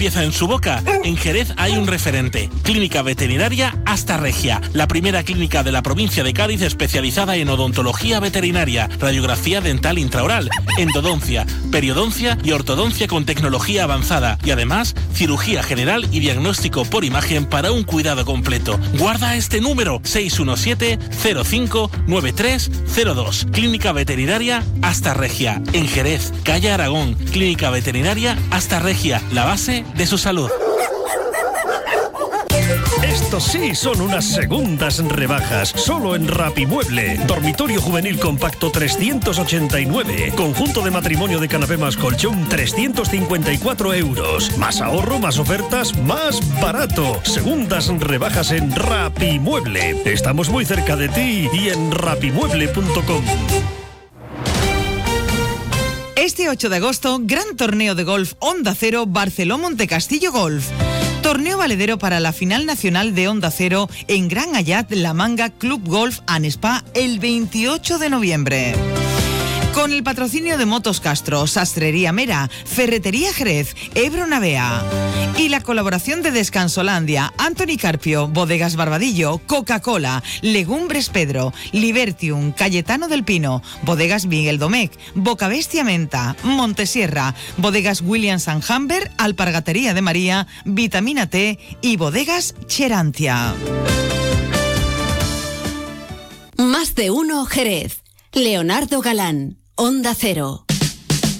empieza en su boca. En Jerez hay un referente. Clínica Veterinaria Hasta Regia, la primera clínica de la provincia de Cádiz especializada en odontología veterinaria, radiografía dental intraoral, endodoncia, periodoncia y ortodoncia con tecnología avanzada y además cirugía general y diagnóstico por imagen para un cuidado completo. Guarda este número: 617-05-9302. Clínica Veterinaria Hasta Regia, en Jerez, calle Aragón. Clínica Veterinaria Hasta Regia, la base de su salud. Estos sí son unas segundas rebajas, solo en Rapimueble. Dormitorio juvenil compacto 389. Conjunto de matrimonio de canapé más colchón 354 euros. Más ahorro, más ofertas, más barato. Segundas rebajas en Rapimueble. Estamos muy cerca de ti y en rapimueble.com. Este 8 de agosto, gran torneo de golf Onda Cero Barceló-Montecastillo Golf. Torneo valedero para la final nacional de Onda Cero en Gran Ayat La Manga Club Golf and Spa el 28 de noviembre. Con el patrocinio de Motos Castro, Sastrería Mera, Ferretería Jerez, Ebro Navea y la colaboración de Descansolandia, Anthony Carpio, Bodegas Barbadillo, Coca-Cola, Legumbres Pedro, Libertium, Cayetano del Pino, Bodegas Miguel Domecq, Bocabestia Menta, Montesierra, Bodegas Williams & Humber, Alpargatería de María, Vitamina T y Bodegas Cherantia. Más de uno Jerez. Leonardo Galán, Onda Cero.